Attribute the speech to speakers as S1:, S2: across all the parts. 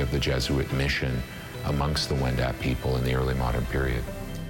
S1: of the Jesuit mission amongst the Wendat people in the early modern period.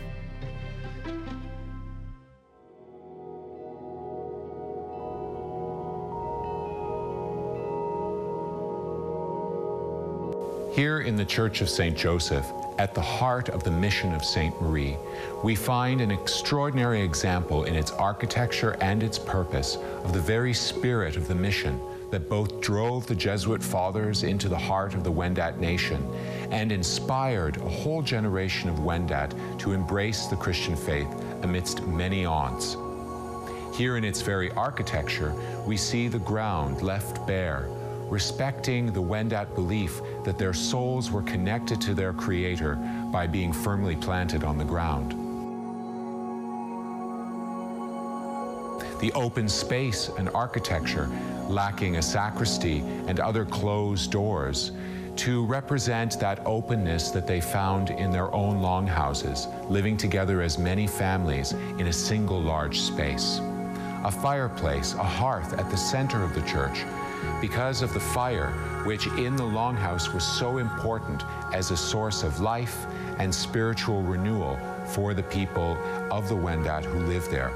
S1: Here in the Church of St. Joseph, at the heart of the mission of St. Marie, we find an extraordinary example in its architecture and its purpose of the very spirit of the mission that both drove the Jesuit fathers into the heart of the Wendat nation and inspired a whole generation of Wendat to embrace the Christian faith amidst many odds. Here in its very architecture, we see the ground left bare, respecting the Wendat belief that their souls were connected to their Creator by being firmly planted on the ground. The open space and architecture, lacking a sacristy and other closed doors, to represent that openness that they found in their own longhouses, living together as many families in a single large space. A fireplace, a hearth at the center of the church, because of the fire, which in the longhouse was so important as a source of life and spiritual renewal for the people of the Wendat who lived there.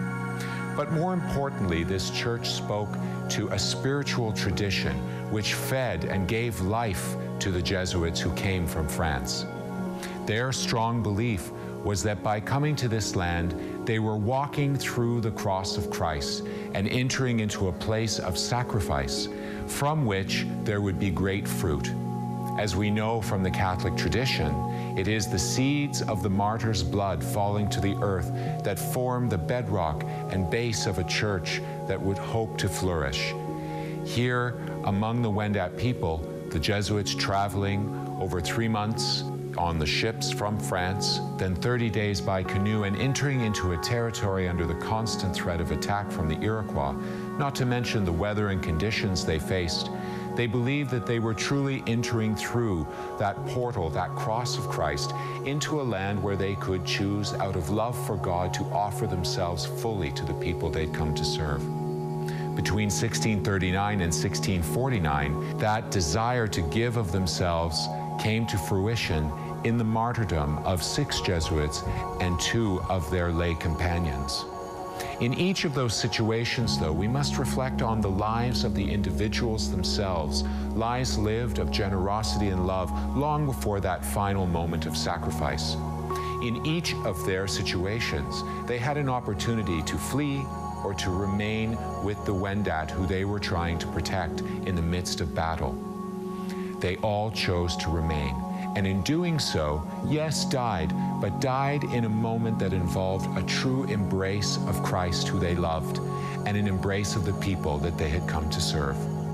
S1: But more importantly, this church spoke to a spiritual tradition which fed and gave life to the Jesuits who came from France. Their strong belief was that by coming to this land, they were walking through the cross of Christ and entering into a place of sacrifice from which there would be great fruit. As we know from the Catholic tradition, it is the seeds of the martyr's blood falling to the earth that form the bedrock and base of a church that would hope to flourish. Here, among the Wendat people, the Jesuits traveling over 3 months on the ships from France, then 30 days by canoe, and entering into a territory under the constant threat of attack from the Iroquois, not to mention the weather and conditions they faced, they believed that they were truly entering through that portal, that cross of Christ, into a land where they could choose, out of love for God, to offer themselves fully to the people they'd come to serve. Between 1639 and 1649, that desire to give of themselves came to fruition in the martyrdom of 6 Jesuits and 2 of their lay companions. In each of those situations, though, we must reflect on the lives of the individuals themselves, lives lived of generosity and love long before that final moment of sacrifice. In each of their situations, they had an opportunity to flee or to remain with the Wendat who they were trying to protect in the midst of battle. They all chose to remain, and in doing so, yes, died, but died in a moment that involved a true embrace of Christ who they loved, and an embrace of the people that they had come to serve.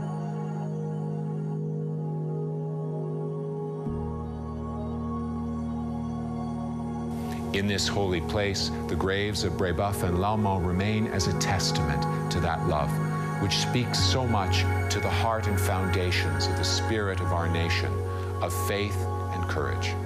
S1: In this holy place, the graves of Brébeuf and Lalemant remain as a testament to that love, which speaks so much to the heart and foundations of the spirit of our nation, of faith and courage.